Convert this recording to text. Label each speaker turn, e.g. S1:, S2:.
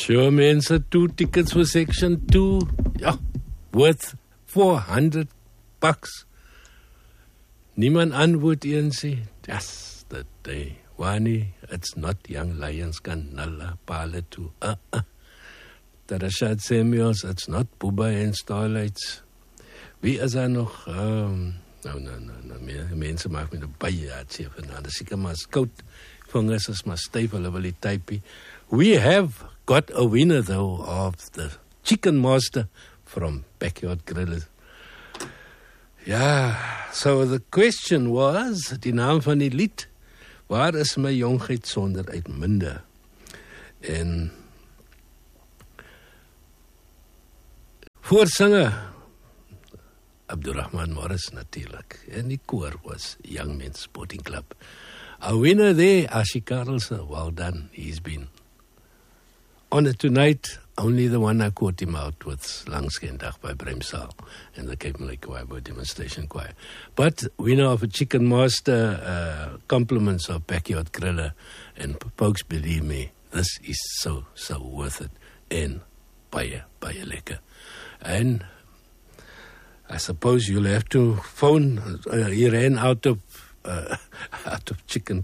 S1: Sure, mense, 2 tickets for section 2. Ja, worth $400. Niemand antwoord eens sê, that's the day. Wani, it's not Young Lions kan nala pale toe. Rashad Samuels, it's not Booba and Starlights. Wie is daar nog? Mense maak met 'n baie hartseer vanaand. Dis seker maar skout. Vingers is maar styf, hulle wil die typie. We have got a winner though of the Chicken Master from Backyard Grillers. Ja, so the question was, die naam van die lied, waar is my jongheid sonder uitmunde? En voorsanger Abdurrahman Morris natuurlijk. En die koor was Young Men's Sporting Club. Our winner there, Ashi Carlson, well done. He's been on it tonight. Only the one I caught him out with Langskendag by Bremsal and the Cape Malay Choir Demonstration Choir. But winner of a Chicken Master, compliments of Backyard Griller. And folks, believe me, this is so worth it. En baie lekker. And I suppose you'll have to phone. He ran out of chicken